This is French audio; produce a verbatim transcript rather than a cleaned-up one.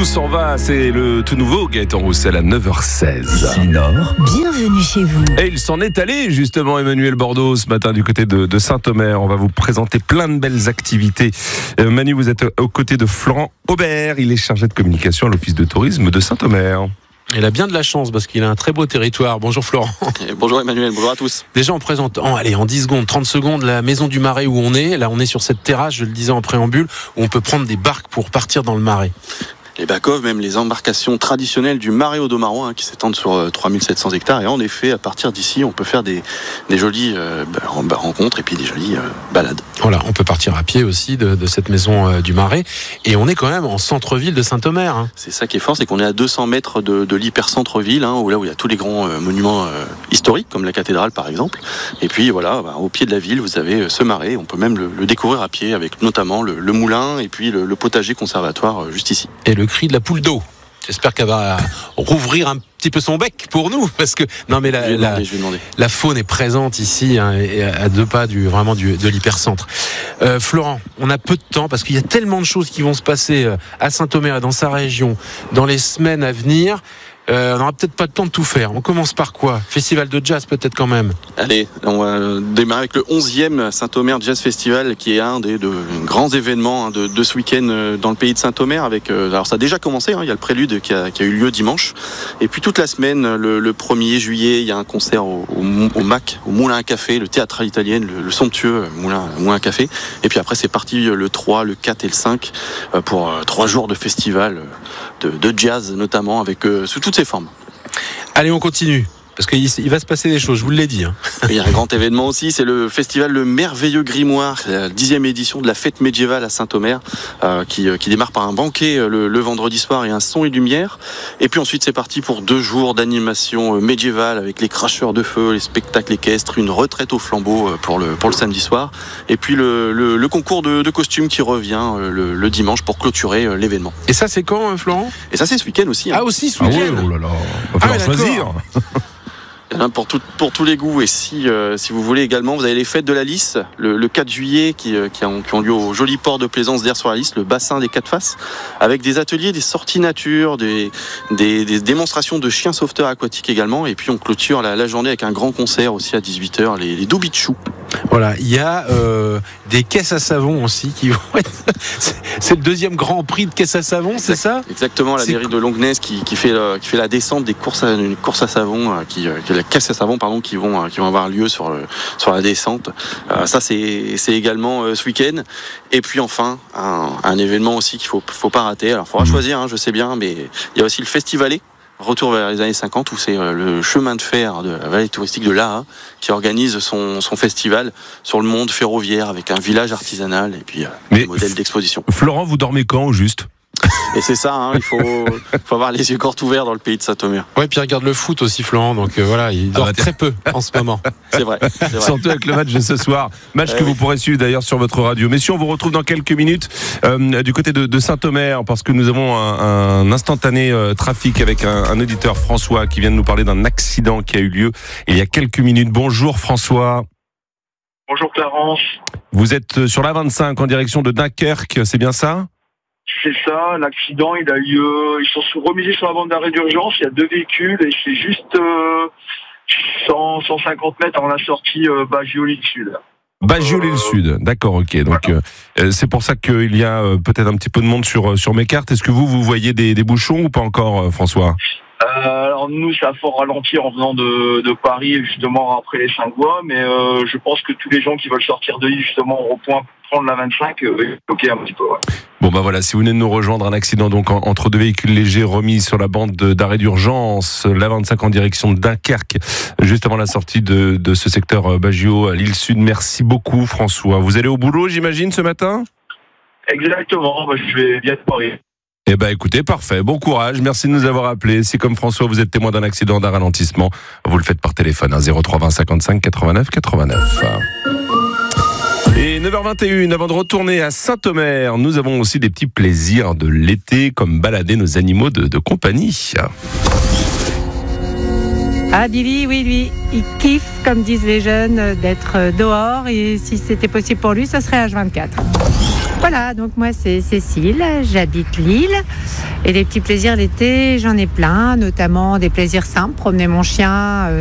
Tout s'en va, c'est le tout nouveau Gaëtan Roussel à neuf heures seize. Ici Nord, bienvenue chez vous. Et il s'en est allé justement, Emmanuel Bordeaux, ce matin du côté de, de Saint-Omer. On va vous présenter plein de belles activités. Euh, Manu, vous êtes aux côtés de Florent Aubert. Il est chargé de communication à l'Office de tourisme de Saint-Omer. Il a bien de la chance parce qu'il a un très beau territoire. Bonjour Florent. Et bonjour Emmanuel, bonjour à tous. Déjà on présente, en, allez, en dix secondes, trente secondes, la maison du Marais où on est. Là on est sur cette terrasse, je le disais en préambule, où on peut prendre des barques pour partir dans le Marais. Les back-off, même les embarcations traditionnelles du Marais Audomarois hein, qui s'étendent sur euh, trois mille sept cents hectares. Et en effet, à partir d'ici, on peut faire des, des jolies euh, bah, rencontres et puis des jolies euh, balades. Voilà, on peut partir à pied aussi de, de cette maison euh, du Marais. Et on est quand même en centre-ville de Saint-Omer. Hein. C'est ça qui est fort, c'est qu'on est à deux cents mètres de, de l'hyper-centre-ville, hein, où là où il y a tous les grands euh, monuments euh, historiques, comme la cathédrale par exemple. Et puis voilà, bah, au pied de la ville, vous avez ce marais. On peut même le, le découvrir à pied, avec notamment le, le moulin et puis le, le potager conservatoire euh, juste ici. Et le cri de la poule d'eau. J'espère qu'elle va rouvrir un petit peu son bec pour nous, parce que non mais la, la, demander, la faune est présente ici, hein, à deux pas du vraiment du, de l'hypercentre. Euh, Florent, on a peu de temps parce qu'il y a tellement de choses qui vont se passer à Saint-Omer et dans sa région dans les semaines à venir. Euh, on n'aura peut-être pas le temps de tout faire. On commence par quoi ? Festival de jazz peut-être quand même. Allez, on va démarrer avec le onzième Saint-Omer Jazz Festival, qui est un des de grands événements hein, de, de ce week-end dans le pays de Saint-Omer. Avec, euh, alors ça a déjà commencé, hein, il y a le prélude qui a, qui a eu lieu dimanche. Et puis toute la semaine, le, le premier juillet, il y a un concert au, au, au M A C, au Moulin à Café, le théâtre à l'italienne, le, le somptueux Moulin, Moulin à Café. Et puis après, c'est parti le trois, le quatre et le cinq euh, pour euh, trois jours de festival de, de jazz notamment, avec euh, sous toutes ses formes. Allez, on continue. Parce qu'il il va se passer des choses, je vous l'ai dit. Hein. Il y a un grand événement aussi, c'est le festival Le Merveilleux Grimoire, la dixième édition de la fête médiévale à Saint-Omer, euh, qui, qui démarre par un banquet le, le vendredi soir et un son et lumière. Et puis ensuite, c'est parti pour deux jours d'animation médiévale avec les cracheurs de feu, les spectacles équestres, une retraite au flambeau pour le, pour le samedi soir. Et puis le, le, le concours de, de costumes qui revient le, le dimanche pour clôturer l'événement. Et ça, c'est quand, Florent ? Et ça, c'est ce week-end aussi. Hein. Ah, aussi ce week-end. Ah oui, oh là là, on va falloir ah, choisir. Pour, tout, pour tous les goûts. Et si, euh, si vous voulez également, vous avez les fêtes de la Lys le, le quatre juillet qui, euh, qui, ont, qui ont lieu au joli port de plaisance d'Air sur la Lys, le bassin des Quatre Faces, avec des ateliers, des sorties nature, des, des, des démonstrations de chiens sauveteurs aquatiques également. Et puis on clôture la, la journée avec un grand concert aussi à dix-huit heures, les, les Doubichou. Voilà, il y a euh, des caisses à savon aussi qui vont être... C'est le deuxième grand prix de caisses à savon, c'est ça ? Exactement, la mairie de Longnes qui, qui, fait, euh, qui fait la descente des courses à, une course à savon, euh, qui, euh, qui, la caisse à savon pardon, qui vont, euh, qui vont avoir lieu sur, le, sur la descente. Euh, ça, c'est, c'est également euh, ce week-end. Et puis enfin, un, un événement aussi qu'il ne faut, faut pas rater. Alors, il faudra mmh. choisir, hein, je sais bien, mais il y a aussi le Festivalet. Retour vers les années cinquante, où c'est le chemin de fer de la vallée touristique de l'A qui organise son, son festival sur le monde ferroviaire avec un village artisanal et puis un modèle d'exposition. Florent, vous dormez quand au juste ? Et c'est ça, hein, il faut, faut avoir les yeux grands ouverts dans le pays de Saint-Omer. Ouais, puis il regarde le foot aussi, Florent, donc euh, voilà, il dort ah bah, très peu en ce moment. C'est vrai, c'est vrai. Surtout avec le match de ce soir, match eh que oui. vous pourrez suivre d'ailleurs sur votre radio. Messieurs, on vous retrouve dans quelques minutes euh, du côté de, de Saint-Omer, parce que nous avons un, un instantané euh, trafic avec un, un auditeur, François, qui vient de nous parler d'un accident qui a eu lieu il y a quelques minutes. Bonjour François. Bonjour Clarence. Vous êtes sur la vingt-cinq en direction de Dunkerque, c'est bien ça ? C'est ça, l'accident, il a eu, euh, ils sont remisés sur la bande d'arrêt d'urgence, il y a deux véhicules et c'est juste euh, cent, cent cinquante mètres avant la sortie euh, Bagioli-le-Sud. Bagioli-le-Sud, euh, d'accord, ok. Donc voilà. euh, c'est pour ça qu'il y a euh, peut-être un petit peu de monde sur, sur mes cartes. Est-ce que vous, vous voyez des, des bouchons ou pas encore, euh, François ? Euh, alors nous, ça a fort ralenti en venant de, de Paris, justement après les Cinq-Voies, mais euh, je pense que tous les gens qui veulent sortir de l'île, justement, au point prendre la vingt-cinq, euh, ok un petit peu, ouais. Bon bah voilà, si vous venez de nous rejoindre, un accident donc en, entre deux véhicules légers remis sur la bande de, d'arrêt d'urgence, la vingt-cinq en direction de Dunkerque, juste avant la sortie de, de ce secteur Baggio à l'île Sud. Merci beaucoup François. Vous allez au boulot, j'imagine, ce matin ? Exactement, bah, je vais bien Paris. Eh ben écoutez, parfait, bon courage, merci de nous avoir appelés. Si comme François vous êtes témoin d'un accident, d'un ralentissement, vous le faites par téléphone, hein, zéro trois vingt cinquante-cinq quatre-vingt-neuf quatre-vingt-neuf. Et neuf heures vingt et une, avant de retourner à Saint-Omer, nous avons aussi des petits plaisirs de l'été, comme balader nos animaux de, de compagnie. Ah, Billy, oui, lui, il kiffe, comme disent les jeunes, d'être dehors. Et si c'était possible pour lui, ce serait H vingt-quatre. Voilà, donc moi c'est Cécile, j'habite Lille Et des petits plaisirs l'été, j'en ai plein, notamment des plaisirs simples, promener mon chien. Euh,